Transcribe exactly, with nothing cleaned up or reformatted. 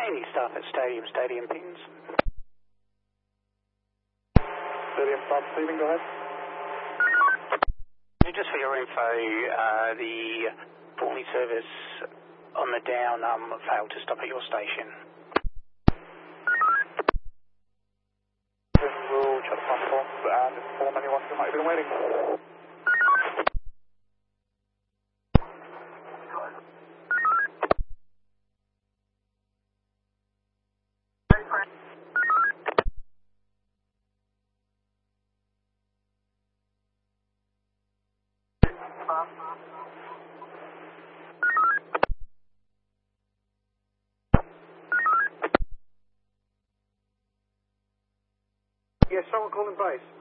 Any staff at Stadium, Stadium pins. Stadium stop, Stephen, go ahead. Just for your info, uh, the Forley service on the down um, failed to stop at your station. We'll check the platforms and inform anyone who might have been waiting. Yes, someone calling base.